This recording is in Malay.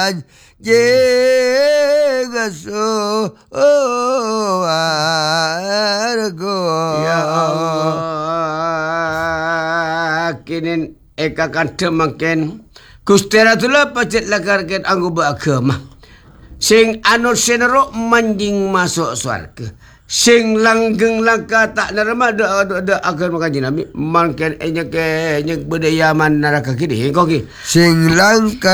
Ya Allah, kinin eka kanta makin Gusti Ratullah pacet lakarkan anggo beragama. Sing anut senero manjing masuk surga. Sing langgeng langka tak nerima ada akan makan Nabi. Mungkin enyek budaya man neraka kini. Kau ki. Sing langka